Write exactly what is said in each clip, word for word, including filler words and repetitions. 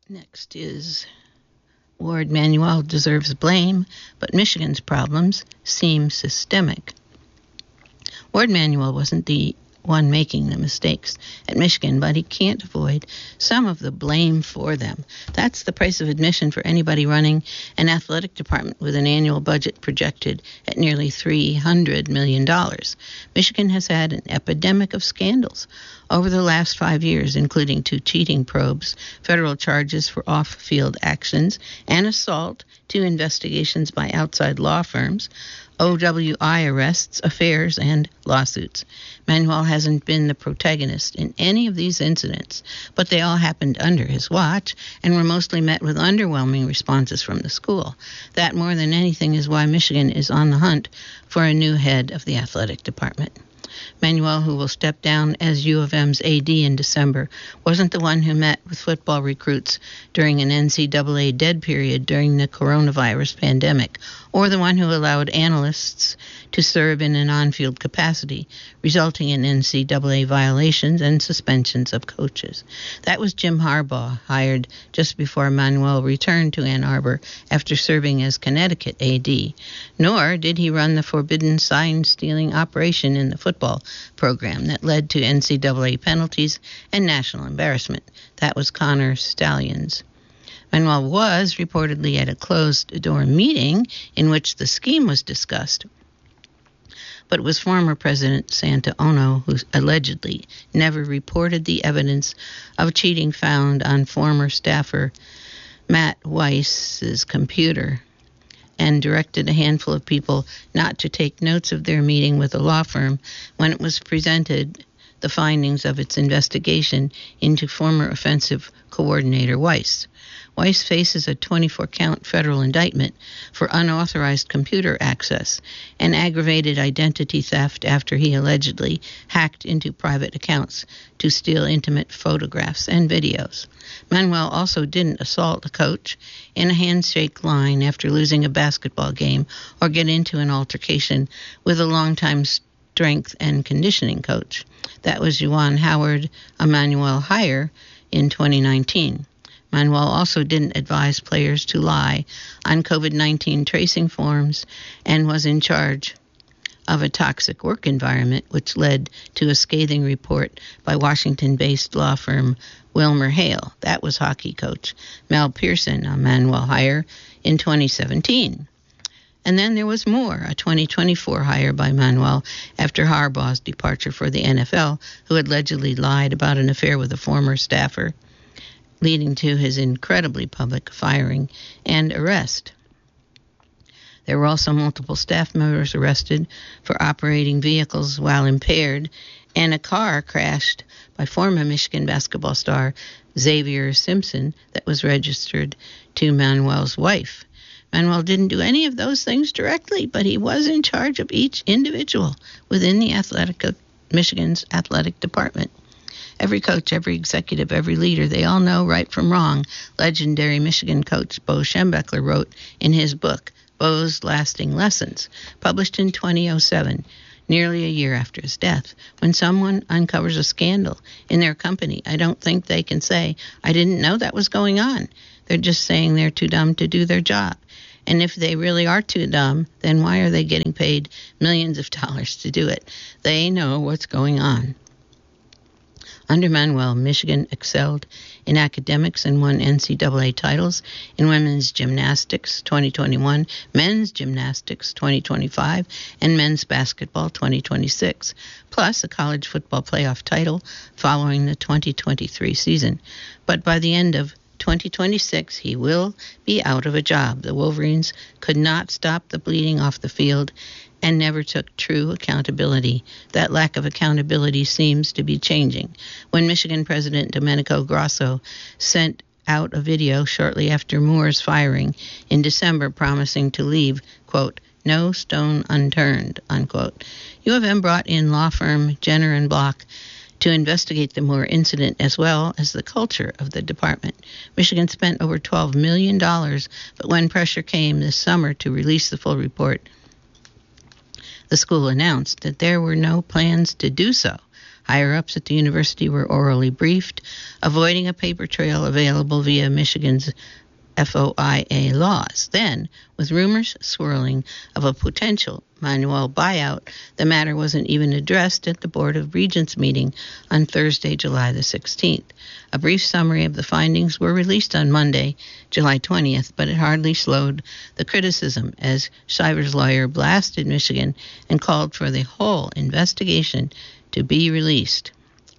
Next is Warde Manuel deserves blame, but Michigan's problems seem systemic. Warde Manuel wasn't the one making the mistakes at Michigan, but he can't avoid some of the blame for them. That's the price of admission for anybody running an athletic department with an annual budget projected at nearly three hundred million dollars. Michigan has had an epidemic of scandals over the last five years, including two cheating probes, federal charges for off-field actions, and assault, two investigations by outside law firms, O W I arrests, affairs, and lawsuits. Manuel hasn't been the protagonist in any of these incidents, but they all happened under his watch and were mostly met with underwhelming responses from the school. That, more than anything, is why Michigan is on the hunt for a new head of the athletic department. Manuel, who will step down as U of M's A D in December, wasn't the one who met with football recruits during an N C double A dead period during the coronavirus pandemic, or the one who allowed analysts to serve in an on-field capacity, resulting in N C double A violations and suspensions of coaches. That was Jim Harbaugh, hired just before Manuel returned to Ann Arbor after serving as Connecticut A D. Nor did he run the forbidden sign-stealing operation in the football program that led to N C double A penalties and national embarrassment. That was Connor Stalions. Manuel was reportedly at a closed-door meeting in which the scheme was discussed, but it was former President Santa Ono who allegedly never reported the evidence of cheating found on former staffer Matt Weiss's computer, and directed a handful of people not to take notes of their meeting with the law firm when it was presented the findings of its investigation into former offensive coordinator Weiss. Weiss faces a twenty-four count federal indictment for unauthorized computer access and aggravated identity theft after he allegedly hacked into private accounts to steal intimate photographs and videos. Manuel also didn't assault a coach in a handshake line after losing a basketball game or get into an altercation with a longtime strength and conditioning coach. That was Juwan Howard, a Manuel hire in twenty nineteen. Manuel also didn't advise players to lie on covid nineteen tracing forms and was in charge of a toxic work environment, which led to a scathing report by Washington-based law firm Wilmer Hale. That was hockey coach Mel Pearson, a Manuel hire in twenty seventeen. And then there was more, a twenty twenty-four hire by Manuel after Harbaugh's departure for the N F L, who had allegedly lied about an affair with a former staffer, leading to his incredibly public firing and arrest. There were also multiple staff members arrested for operating vehicles while impaired, and a car crashed by former Michigan basketball star Xavier Simpson that was registered to Manuel's wife. Manuel didn't do any of those things directly, but he was in charge of each individual within the athletic Michigan's athletic department. Every coach, every executive, every leader, they all know right from wrong, legendary Michigan coach Bo Schembechler wrote in his book, Bo's Lasting Lessons, published in twenty oh seven, nearly a year after his death. When someone uncovers a scandal in their company, I don't think they can say, I didn't know that was going on. They're just saying they're too dumb to do their job. And if they really are too dumb, then why are they getting paid millions of dollars to do it? They know what's going on. Under Manuel, Michigan excelled in academics and won N C double A titles in women's gymnastics twenty twenty-one, men's gymnastics twenty twenty-five, and men's basketball twenty twenty-six, plus a college football playoff title following the twenty twenty-three season. But by the end of twenty twenty-six, he will be out of a job. The Wolverines could not stop the bleeding off the field and never took true accountability. That lack of accountability seems to be changing. When Michigan President Domenico Grosso sent out a video shortly after Moore's firing in December promising to leave, quote, no stone unturned, unquote. U of M brought in law firm Jenner and Block to investigate the Moore incident as well as the culture of the department. Michigan spent over twelve million dollars, but when pressure came this summer to release the full report, the school announced that there were no plans to do so. Higher-ups at the university were orally briefed, avoiding a paper trail available via Michigan's F O I A laws. Then, with rumors swirling of a potential Manuel buyout, the matter wasn't even addressed at the Board of Regents meeting on Thursday, July the sixteenth. A brief summary of the findings were released on Monday, July twentieth, but it hardly slowed the criticism as Shiver's lawyer blasted Michigan and called for the whole investigation to be released.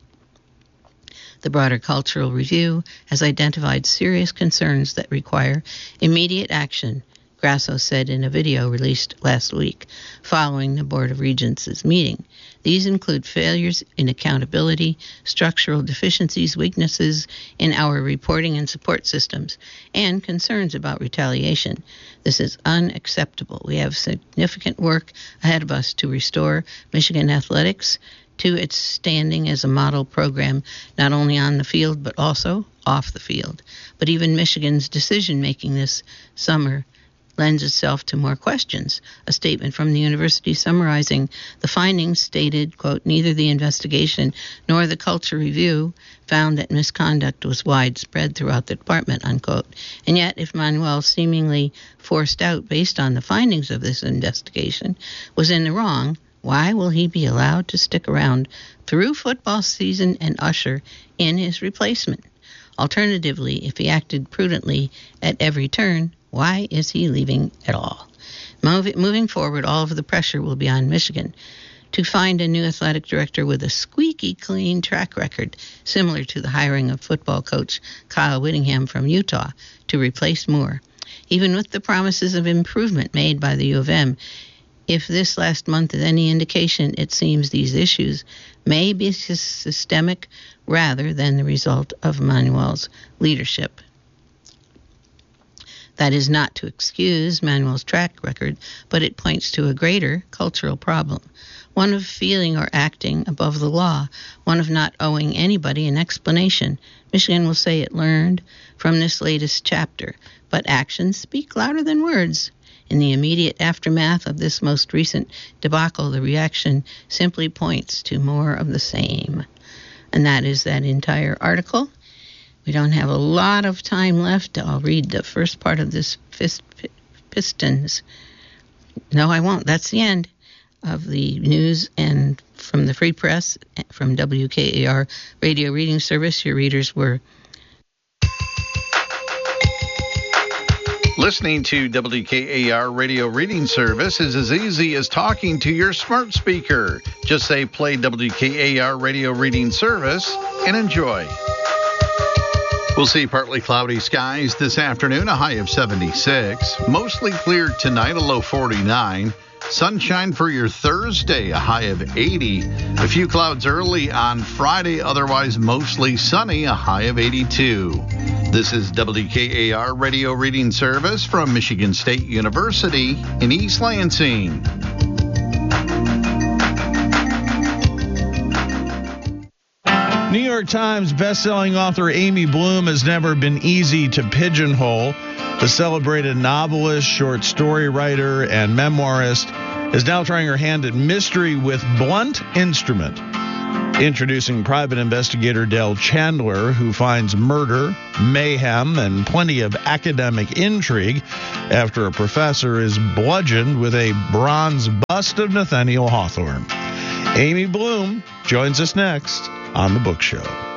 The broader cultural review has identified serious concerns that require immediate action, Grasso said in a video released last week following the Board of Regents' meeting. These include failures in accountability, structural deficiencies, weaknesses in our reporting and support systems, and concerns about retaliation. This is unacceptable. We have significant work ahead of us to restore Michigan athletics to its standing as a model program, not only on the field but also off the field. But even Michigan's decision-making this summer lends itself to more questions. A statement from the university summarizing the findings stated, quote, neither the investigation nor the culture review found that misconduct was widespread throughout the department, unquote. And yet, if Manuel, seemingly forced out based on the findings of this investigation, was in the wrong, why will he be allowed to stick around through football season and usher in his replacement? Alternatively, if he acted prudently at every turn, why is he leaving at all? Mov- moving forward, all of the pressure will be on Michigan to find a new athletic director with a squeaky clean track record, similar to the hiring of football coach Kyle Whittingham from Utah to replace Moore. Even with the promises of improvement made by the U of M, if this last month is any indication, it seems these issues may be systemic rather than the result of Manuel's leadership. That is not to excuse Manuel's track record, but it points to a greater cultural problem, one of feeling or acting above the law, one of not owing anybody an explanation. Michigan will say it learned from this latest chapter, but actions speak louder than words. In the immediate aftermath of this most recent debacle, the reaction simply points to more of the same. And that is that entire article. We don't have a lot of time left. I'll read the first part of this fist, Pistons. No, I won't. That's the end of the news. And from the Free Press, from W K A R Radio Reading Service, your readers were listening to W K A R Radio Reading Service is as easy as talking to your smart speaker. Just say play W K A R Radio Reading Service and enjoy. We'll see partly cloudy skies this afternoon, a high of seventy-six. Mostly clear tonight, a low forty-nine. Sunshine for your Thursday, a high of eighty. A few clouds early on Friday, otherwise mostly sunny, a high of eighty-two. This is W K A R Radio Reading Service from Michigan State University in East Lansing. New York Times bestselling author Amy Bloom has never been easy to pigeonhole. The celebrated novelist, short story writer, and memoirist is now trying her hand at mystery with blunt instrument. Introducing private investigator Del Chandler, who finds murder, mayhem, and plenty of academic intrigue after a professor is bludgeoned with a bronze bust of Nathaniel Hawthorne. Amy Bloom joins us next on The Book Show.